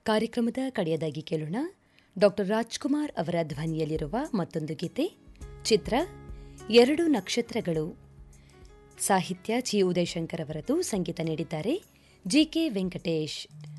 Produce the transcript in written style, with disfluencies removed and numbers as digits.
ಕಾರ್ಯಕ್ರಮದ ಕಡೆಯದಾಗಿ ಕೇಳೋಣ ಡಾಕ್ಟರ್ ರಾಜ್ಕುಮಾರ್ ಅವರ ಧ್ವನಿಯಲ್ಲಿರುವ ಮತ್ತೊಂದು ಗೀತೆ. ಚಿತ್ರ 2 ನಕ್ಷತ್ರಗಳು. ಸಾಹಿತ್ಯ ಜಿ ಉದಯಶಂಕರ್ ಅವರದು, ಸಂಗೀತ ನೀಡಿದ್ದಾರೆ ಜಿ ಕೆ ವೆಂಕಟೇಶ್.